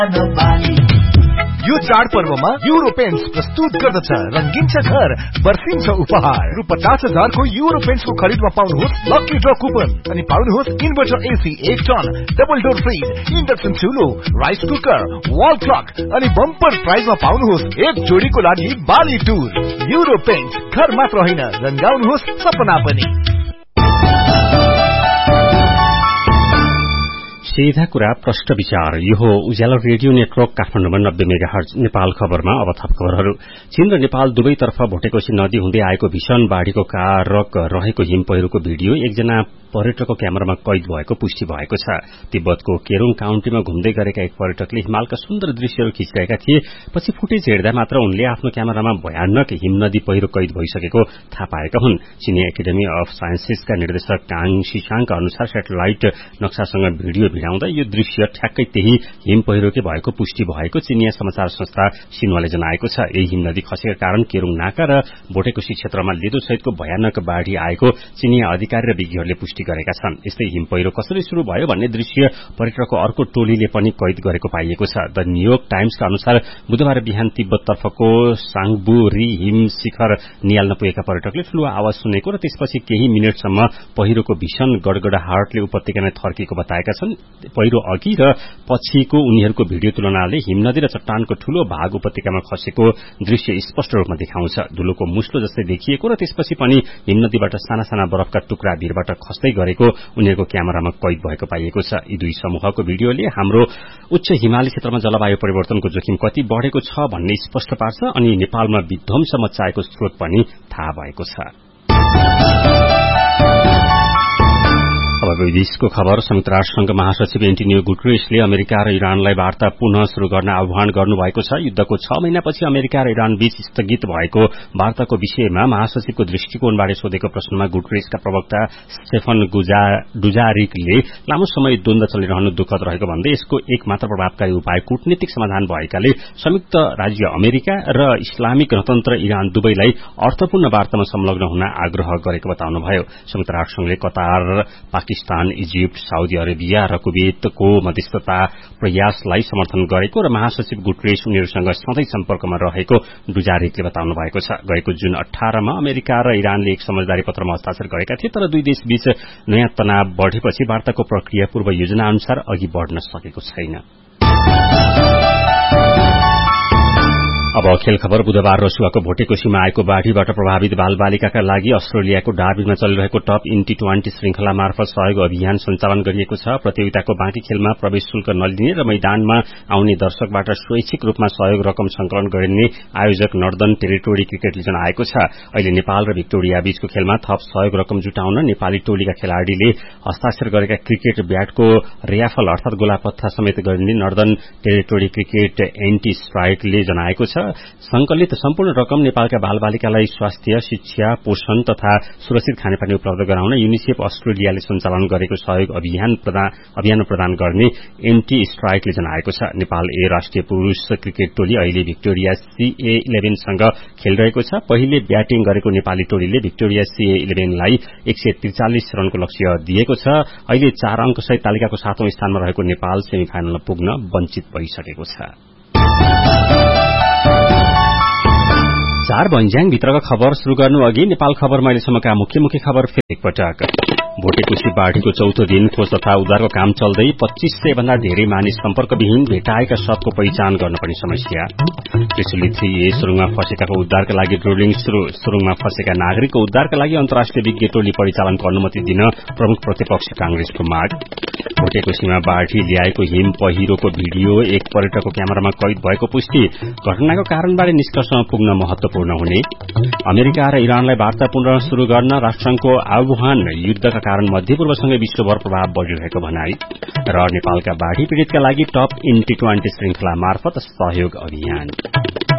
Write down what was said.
यो चाडपर्वमा euro paints प्रस्तुत गर्दछ रंगिन्छ घर बर्सिन्छ उपहार रु 50,000 को युरो पेन्ट्स को खरीदमा पाउनुहोस् लकी ड्र कुपन अनि पाउनुहोस् inverter AC 1 ton double door fridge induction चुलो rice cooker wall clock अनि बम्पर प्राइजमा पाउनुहोस् एक जोडीको लागि बाली टुर युरो पेन्ट्स घर मात्र होइन रंगाउनुहोस् सपना पनि। सीधा कुरा प्रष्ट विचार यो हो उज्यालो रेडियो नेटवर्क काठमाडौँमा 90 मेगाहर्ज नेपाल खबरमा अब थप खबरहरू। चीन र नेपाल दुवैतर्फ भोटेकोशी नदी हुँदै आएको भीषण बाढ़ीको कारक रहेको हिम पहिरोको भिडियो एकजना पर्यटकको क्यामेरामा कैद भएको पुष्टि भएको छ। तिब्बतको केरुङ काउन्टीमा घुम्दै गरेका एक पर्यटकले हिमालका सुन्दर दृश्यहरू खिचिरहेका थिए। पछि फुटेज हेर्दा मात्र उनले आफ्नो क्यामेरामा भयानक हिमनदी पहिरो कैद भइसकेको थाहा पाएका हुन्। चीनी एकाडेमी अफ साइन्सेसका निर्देशक काङ शिशाङका अनुसार सेटेलाइट नक्सासँग भिडियो भिडाउँदा यो दृश्य ठ्याक्कै त्यही हिम पहिरोकै भएको पुष्टि भएको चिनिया समाचार संस्था सिन्हुवाले जनाएको छ। यही हिमनदी खसेका कारण केरुङ नाका र भोटेकोशी क्षेत्रमा लेदोसहितको भयानक बाढ़ी आएको चिनिया अधिकारी र विज्ञहरूले पुष्टि गरेका छन्। यस्तै हिम पहिरो कसरी शुरू भयो भन्ने दृश्य पर्यटकको अर्को टोलीले पनि कैद गरेको पाइएको छ। द न्यूयोर्क टाइम्सका अनुसार बुधबार बिहान तिब्बततर्फको साङबु री हिम शिखर नियाल्न पुगेका पर्यटकले ठूलो आवाज सुनेको र त्यसपछि केही मिनटसम्म पहिरोको भीषण गडगडाहटले उपत्यकामा थर्किएको बताएका छन्। पहिरो अघि र पछिको उनीहरूको भिडियो तुलनाले हिमनदी र चट्टानको ठूलो भाग उपत्यकामा खसेको दृश्य स्पष्ट रूपमा देखाउँछ। धुलोको मुस्लो जस्तै देखिएको र त्यसपछि पनि हिमनदीबाट साना साना बरफका टुक्रा भिरबाट खस्दै गरेको उनीहरूको क्यामेरामा कैद भएको पाइएको छ। यी दुई समूहको भिडियोले हाम्रो उच्च हिमाली क्षेत्रमा जलवायु परिवर्तनको जोखिम कति बढ़ेको छ भन्ने स्पष्ट पार्छ अनि नेपालमा विध्वंस मच्चाएको स्रोत पनि थाहा भएको छ। अब विदेशको खबर। संयुक्त राष्ट्रसंघ महासचिव एन्टोनियो गुटेरेसले अमेरिका र इरानलाई वार्ता पुनः शुरू गर्न आह्वान गर्नुभएको छ। युद्धको 6 महिनापछि अमेरिका र इरान बीच स्थगित भएको वार्ताको विषयमा महासचिवको दृष्टिकोणबाट सोधेको प्रश्नमा गुटेरेसका प्रवक्ता स्टेफन डुजारिकले लामो समय द्वन्द्व चलिरहनु दुःखद रहेको भन्दै यसको एकमात्र प्रभावकारी उपाय कूटनीतिक समाधान भएकाले संयुक्त राज्य अमेरिका र इस्लामिक गणतन्त्र इरान दुवैलाई अर्थपूर्ण वार्तामा संलग्न हुन आग्रह गरेको बताउनुभयो। संयुक्त राष्ट्रसंघले Qatar, Pakistan, Egypt, Saudi Arabia र कुवेतको मध्यस्थता प्रयासलाई समर्थन गरेको र महासचिव गुटेरेस उनीहरूसँग सधैँ सम्पर्कमा रहेको डुजारिकले बताउनु भएको छ। गएको जुन 18 मा अमेरिका र इरानले एक समझदारी पत्रमा हस्ताक्षर गरेका थिए, तर दुई देशबीच नयाँ तनाव बढ़ेपछि वार्ताको प्रक्रिया पूर्व योजना अनुसार अघि बढ़न सकेको छैन। अब खेल खबर। बुधबार रसुवाको भोटेकोशीमा आएको बाढ़ीबाट प्रभावित बालबालिकाका लागि अस्ट्रेलियाको डार्बिनमा चलिरहेको टप इन टी20 श्रृंखला मार्फत सहयोग अभियान सञ्चालन गरिएको छ। प्रतियोगिताको बाँकी खेलमा प्रवेश शुल्क नलिने र मैदानमा आउने दर्शकबाट स्वैच्छिक रूपमा सहयोग रकम संकलन गरिने आयोजक नर्दर्न टेरिटोरी क्रिकेटले जनाएको छ। अहिले नेपाल र भिक्टोरिया बीचको खेलमा थप सहयोग रकम जुटाउन नेपाली टोलीका खेलाड़ीले हस्ताक्षर गरेका क्रिकेट ब्याटको रेफल अर्थात गोलापत्ता समेत गरिने नर्दर्न टेरिटोरी क्रिकेट एन्टी स्ट्राइकले जनाएको छ। संकलित सम्पूर्ण रकम नेपालका बालबालिकालाई स्वास्थ्य, शिक्षा, पोषण तथा सुरक्षित खानेपानी उपलब्ध गराउन युनिसेफ अस्ट्रेलियाले सञ्चालन गरेको सहयोग अभियान प्रदान गर्ने एन्टी स्ट्राइकले जनाएको छ। नेपाल ए राष्ट्रिय पुरूष क्रिकेट टोली अहिले भिक्टोरिया CA11 सँग खेलिरहेको छ। पहिले ब्याटिङ गरेको नेपाली टोलीले भिक्टोरिया CA11 लाई 143 रनको लक्ष्य दिएको छ। अहिले 4 अंकसहित तालिकाको 7औं स्थानमा रहेको नेपाल सेमिफाइनलमा पुग्न वञ्चित भइसकेको छ। 4 भन्ज्याङ भित्रका खबर शुरू गर्नु अघि नेपाल खबरमा अहिलेसम्मका मुख्य खबर फेरि एकपटक। भोटेकोशी बाढ़ीको चौथो दिन खोज तथा उद्धारको काम चल्दै 2500 भन्दा धेरै मानिस सम्पर्कविहीन भेटाएका शवको पहिचान गर्न पनि समस्या। त्रिशुली 3A सुरुङमा फसेकाको उद्धारका लागि ड्रिलिङ शुरू। सुरुङमा फसेका नागरिकको उद्धारका लागि अन्तर्राष्ट्रिय विज्ञ टोली परिचालनको अनुमति दिन प्रमुख प्रतिपक्ष कांग्रेसको माग। भोटेकोशीमा बाढ़ी ल्याएको हिम पहिरोको भिडियो एक पर्यटकको क्यामेरामा कैद भएको पुष्टि। घटनाको कारणबारे निष्कर्षमा पुग्न महत्वपूर्ण हुने। अमेरिका र इरानलाई वार्ता पुनः शुरू गर्न राष्ट्रसंघको आह्वान। युद्धका कारण मध्यपूर्वसँगै विश्वभर प्रभाव बढ़िरहेको भनाई र नेपालका बाढ़ी पीड़ितका लागि टप इन टी20 श्रृंखला मार्फत सहयोग अभियान।